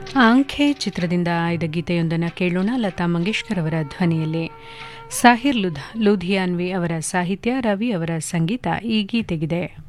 ಆಂಖೆ ಚಿತ್ರದಿಂದ ಆಯ್ದ ಗೀತೆಯೊಂದನ್ನು ಕೇಳೋಣ. ಲತಾ ಮಂಗೇಶ್ಕರ್ ಅವರ ಧ್ವನಿಯಲ್ಲಿ. ಸಾಹಿರ್ ಲೂಧಿಯಾನ್ವಿ ಅವರ ಸಾಹಿತ್ಯ, ರವಿ ಅವರ ಸಂಗೀತ ಈ ಗೀತೆಗಿದೆ.